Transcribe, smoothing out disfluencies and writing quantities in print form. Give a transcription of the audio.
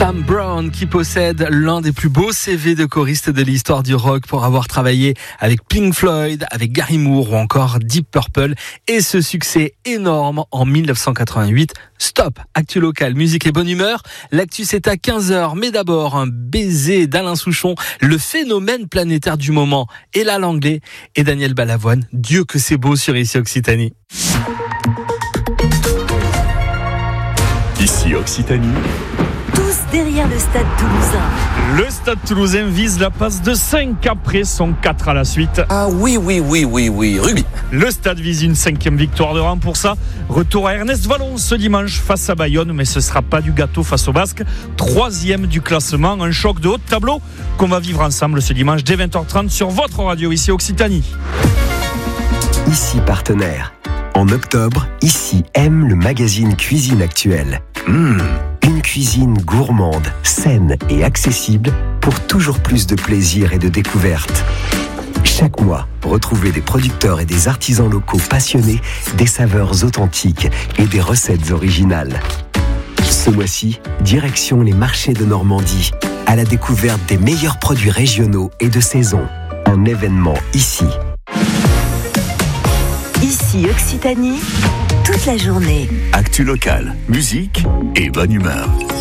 Sam Brown qui possède l'un des plus beaux CV de choriste de l'histoire du rock pour avoir travaillé avec Pink Floyd, avec Gary Moore ou encore Deep Purple et ce succès énorme en 1988. Stop, actu local, musique et bonne humeur. L'actu c'est à 15h, mais d'abord un baiser d'Alain Souchon, le phénomène planétaire du moment, et la Langlais et Daniel Balavoine. Dieu que c'est beau sur Ici Occitanie. Ici Occitanie. Tous derrière le Stade Toulousain. Le Stade Toulousain vise la passe de 5 après son 4 à la suite. Ah oui, rugby. Le Stade vise une 5e victoire de rang pour ça. Retour à Ernest Vallon ce dimanche face à Bayonne, mais ce sera pas du gâteau face aux Basques. 3e du classement, un choc de haut de tableau qu'on va vivre ensemble ce dimanche dès 20h30 sur votre radio Ici Occitanie. Ici partenaire. En octobre, Ici aime le magazine Cuisine Actuelle. Une cuisine gourmande, saine et accessible pour toujours plus de plaisir et de découverte. Chaque mois, retrouvez des producteurs et des artisans locaux passionnés, des saveurs authentiques et des recettes originales. Ce mois-ci, direction les marchés de Normandie, à la découverte des meilleurs produits régionaux et de saison. Un événement ici. Ici Occitanie, toute la journée. Actu local, musique et bonne humeur.